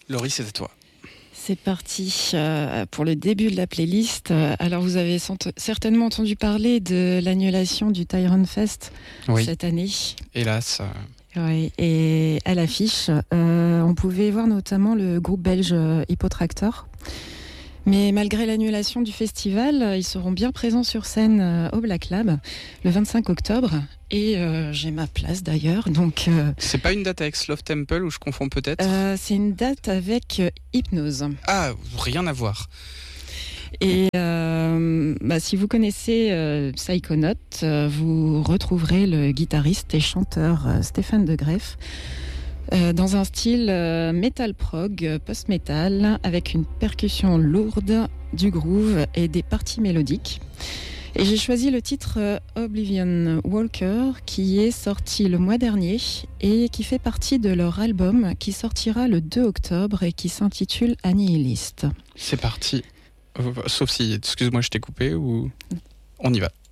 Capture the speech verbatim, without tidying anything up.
Laurie, c'est à toi. C'est parti euh, pour le début de la playlist. Alors, vous avez sent- certainement entendu parler de l'annulation du Tyrone Fest Oui. cette année. Hélas. euh, Oui, et à l'affiche, euh, on pouvait voir notamment le groupe belge euh, Hippotractor. Mais malgré l'annulation du festival, euh, ils seront bien présents sur scène euh, au Black Lab le vingt-cinq octobre. Et euh, j'ai ma place d'ailleurs. Donc, euh, C'est pas une date avec Love Temple ou je confonds peut-être euh, c'est une date avec euh, Hypnose. Ah, rien à voir. Et euh, bah, si vous connaissez euh, Psychonaut, euh, vous retrouverez le guitariste et chanteur euh, Stéphane De Greef euh, dans un style euh, metal prog, euh, post-metal, avec une percussion lourde, du groove et des parties mélodiques. Et j'ai choisi le titre euh, Oblivion Walker, qui est sorti le mois dernier et qui fait partie de leur album qui sortira le deux octobre et qui s'intitule Annihilist. C'est parti. Euh, Sauf si, excuse-moi, je t'ai coupé ou... On y va.